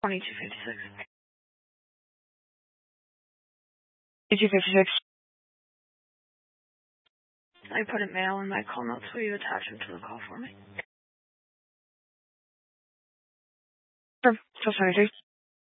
2256. 2256. I put a mail in my call notes. Will you attach them to the call for me? Sure. 23.